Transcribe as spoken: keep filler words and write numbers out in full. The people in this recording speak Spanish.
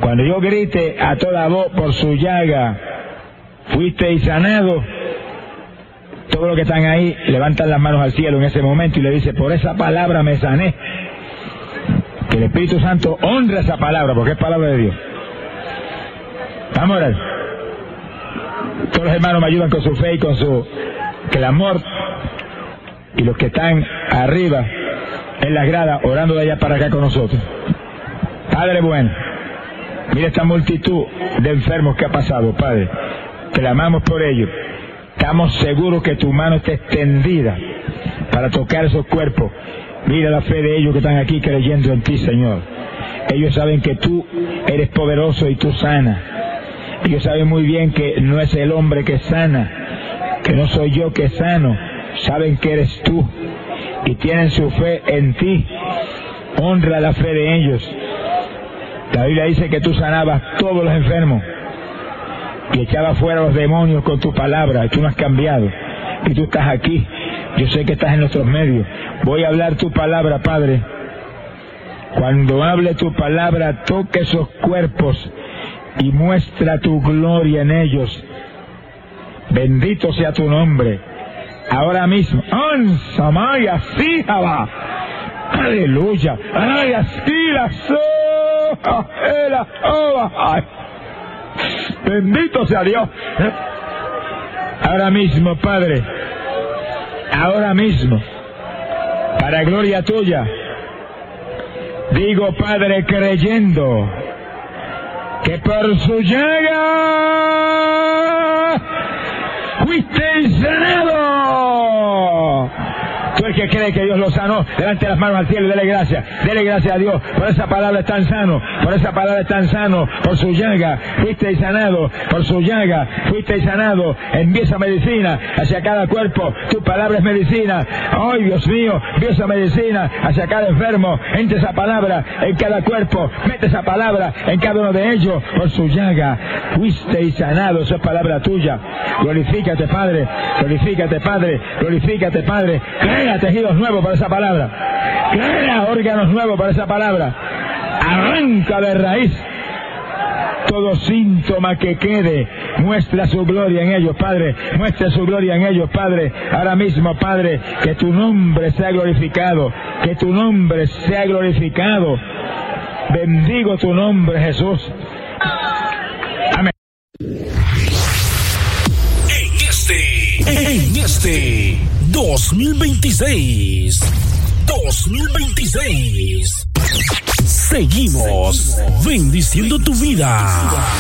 Cuando yo grite a toda voz por su llaga, fuisteis sanado, todos los que están ahí levantan las manos al cielo en ese momento y le dicen, por esa palabra me sané. Que el Espíritu Santo honra esa palabra, porque es palabra de Dios. Vamos a orar. Todos los hermanos me ayudan con su fe y con su clamor, y los que están arriba en las gradas orando de allá para acá con nosotros. Padre bueno, mira esta multitud de enfermos que ha pasado, Padre. Clamamos por ellos. Estamos seguros que tu mano está extendida para tocar esos cuerpos. Mira la fe de ellos que están aquí creyendo en ti, Señor. Ellos saben que tú eres poderoso y tú sanas. Ellos saben muy bien que no es el hombre que sana, que no soy yo que sano. Saben que eres tú y tienen su fe en ti. Honra la fe de ellos. La Biblia dice que tú sanabas todos los enfermos y echabas fuera los demonios con tu palabra, y tú no has cambiado, y tú estás aquí. Yo sé que estás en nuestros medios. Voy a hablar tu palabra, Padre. Cuando hable tu palabra, toque esos cuerpos y muestra tu gloria en ellos. Bendito sea tu nombre. Ahora mismo. ¡Ansamaya Sijaba! ¡Aleluya! ¡Aleluya! Bendito sea Dios. Ahora mismo, Padre. Ahora mismo. Para gloria tuya. Digo, Padre, creyendo que por su llaga fuisteis sanado. Tú el que cree que Dios lo sanó, levante las manos al cielo y dele gracias. Dele gracias a Dios. Por esa palabra es tan sano. Por esa palabra es tan sano. Por su llaga fuisteis sanado. Por su llaga fuisteis sanado. Envía esa medicina hacia cada cuerpo. Tu palabra es medicina. ¡Ay, Dios mío! Envía esa medicina hacia cada enfermo. Entre esa palabra en cada cuerpo. Mete esa palabra en cada uno de ellos. Por su llaga fuisteis sanado. Eso es palabra tuya. Glorifícate, Padre. Glorifícate, Padre. Glorifícate, Padre. Crea tejidos nuevos para esa palabra. Crea órganos nuevos para esa palabra. Arranca de raíz todo síntoma que quede. Muestra su gloria en ellos, Padre. Muestra su gloria en ellos, Padre. Ahora mismo, Padre, que tu nombre sea glorificado. Que tu nombre sea glorificado. Bendigo tu nombre, Jesús. Amén. En este, en este dos mil veintiséis, dos mil veintiséis, seguimos bendiciendo tu vida.